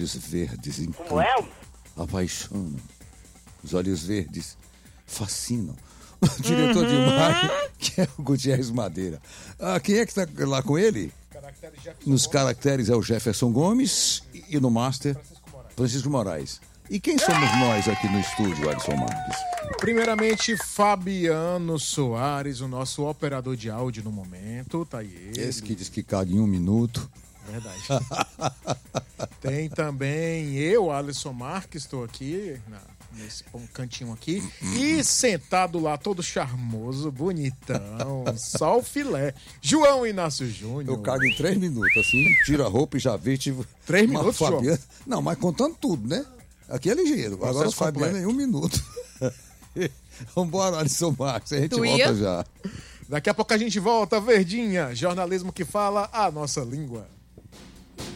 olhos verdes Como é? apaixonam. Os olhos verdes fascinam. O diretor de imagem, que é o Gutierrez Madeira. Quem é que está lá com ele? Nos caracteres é o Jefferson Gomes e no Master, Francisco Moraes. E quem somos nós aqui no estúdio, Alisson Marques? Primeiramente, Fabiano Soares, o nosso operador de áudio no momento. Tá aí ele. Esse que diz que caga em 1 minuto. Verdade. Tem também eu, Alisson Marques, estou aqui nesse cantinho aqui. E sentado lá, todo charmoso, bonitão, só o filé. João Inácio Júnior. Eu cago em 3 minutos, assim, tiro a roupa e já viste. 3 minutos, Fabiano... João? Não, mas contando tudo, né? Aqui é ligeiro. Agora o Fabiano em 1 minuto. Vambora, Alisson Marques, a gente volta já. Daqui a pouco a gente volta, Verdinha. Jornalismo que fala a nossa língua.